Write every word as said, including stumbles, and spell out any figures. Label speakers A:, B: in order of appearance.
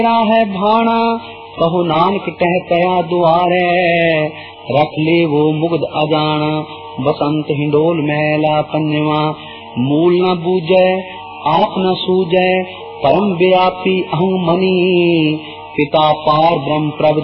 A: है भाना कहो नानक कह कया दुआरे रख ले वो मुग्ध अजान बसंत हिंडोल मैला पन्नवा मूल न बूझे आप न सूझे परम व्यापी अहूँ मनी पिता पार ब्रह्म प्रभ